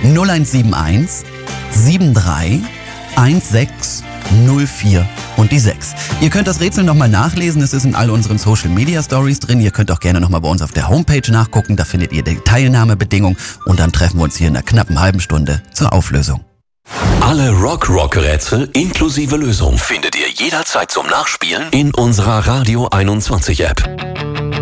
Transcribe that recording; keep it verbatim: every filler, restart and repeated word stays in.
null eins sieben eins sieben drei eins sechs null vier und die sechs. Ihr könnt das Rätsel nochmal nachlesen, es ist in all unseren Social Media Stories drin. Ihr könnt auch gerne nochmal bei uns auf der Homepage nachgucken, da findet ihr die Teilnahmebedingungen und dann treffen wir uns hier in einer knappen halben Stunde zur Auflösung. Alle Rock-Rock-Rätsel inklusive Lösung findet ihr jederzeit zum Nachspielen in unserer Radio einundzwanzig App.